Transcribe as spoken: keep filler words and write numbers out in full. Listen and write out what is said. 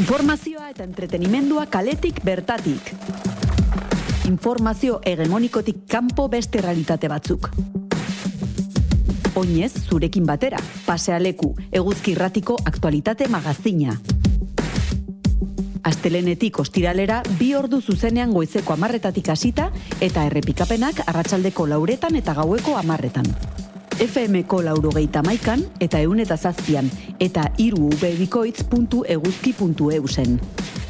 Informazioa eta entretenimendua kaletik bertatik. Informazio hegemonikotik kanpo beste realitate batzuk. Oinez, zurekin batera, pasealeku, eguzki irratiko aktualitate magazina. Astelenetik ostiralera bi ordu zuzenean goizeko hamarretatik hasita eta errepikapenak arratsaldeko lauretan eta gaueko hamarretan. F M-ko laurogeita hamaikan eta ehun eta zazpian eta hiru ubebikoitz puntu eguzki puntu eusen.